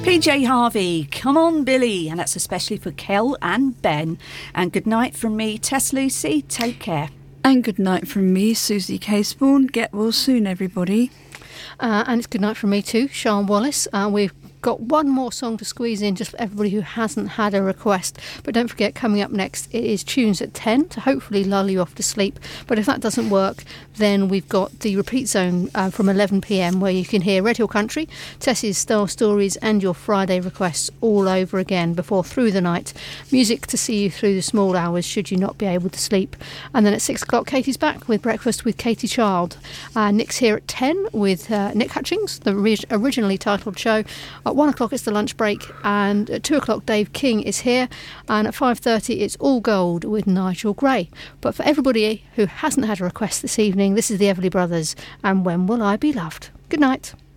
PJ Harvey, come on Billy, and that's especially for Kel and Ben. And good night from me, Tess Lucy, take care. And good night from me, Susie Caseborn. Get well soon, everybody. And it's good night from me too, Sian Wallace. We've got one more song to squeeze in just for everybody who hasn't had a request, but don't forget, coming up next it is tunes at 10 to hopefully lull you off to sleep. But if that doesn't work, then we've got the repeat zone from 11pm, where you can hear Red Hill Country, Tess's Star Stories and your Friday requests all over again before Through the Night, music to see you through the small hours should you not be able to sleep. And then at 6 o'clock Katie's back with Breakfast with Katie Child. Nick's here at 10 with Nick Hutchings, the originally titled show. At 1 o'clock it's the lunch break, and at 2 o'clock Dave King is here, and at 5:30 it's All Gold with Nigel Gray. But for everybody who hasn't had a request this evening, this is the Everly Brothers and When Will I Be Loved. Good night.